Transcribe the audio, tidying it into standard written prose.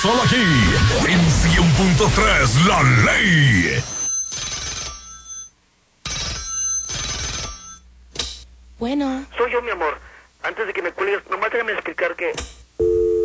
Solo aquí, en 100.3, La Ley. Bueno. Soy yo, mi amor. Antes de que me cuelgues, nomás déjame explicar que